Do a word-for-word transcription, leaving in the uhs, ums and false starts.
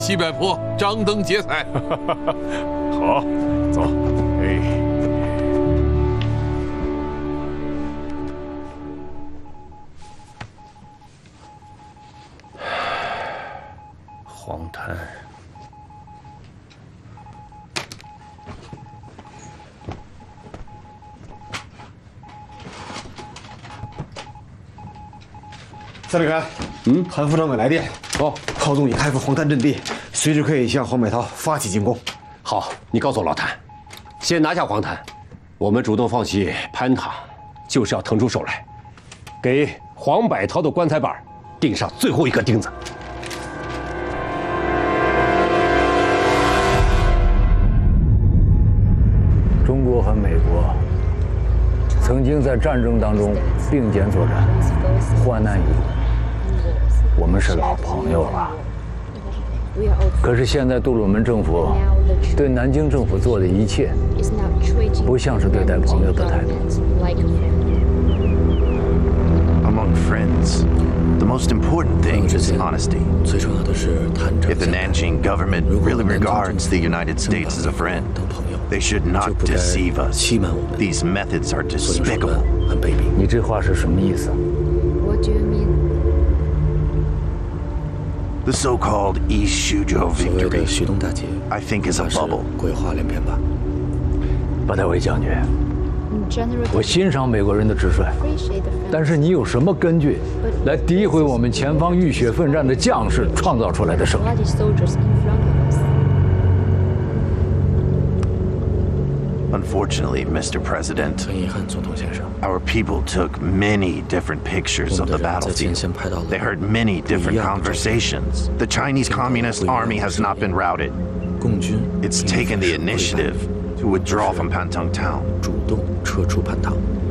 西柏坡张灯结彩。 好，走。哎， 荒滩。 司令员，嗯，韩副长委来电， 哦， 浩总已开赴黄滩阵地，随时可以向黄百韬发起进攻。 好，你告诉老谭，先拿下黄滩，我们主动放弃潘塘，就是要腾出手来，给黄百韬的棺材板钉上最后一颗钉子。 中国和美国曾经在战争当中并肩作战，患难与共，我们是老朋友了。可是现在杜鲁门政府对南京政府做的一切，不像是对待朋友的态度。 Among friends, the most important thing is honesty. If the Nanjing government really regards the United States as a friend, they should not deceive us. These methods are despicable. 你这话是什么意思？ What do you mean? The so-called East Shuzhou victory, I think, is a bubble. 巴代维将军，我欣赏美国人的直率，但是你有什么根据来诋毁我们前方浴血奋战的将士创造出来的胜利？ Unfortunately, Mister President, our people took many different pictures of the battlefield. They heard many different conversations. The Chinese Communist Army has not been routed. It's taken the initiative to withdraw from Pantong Town.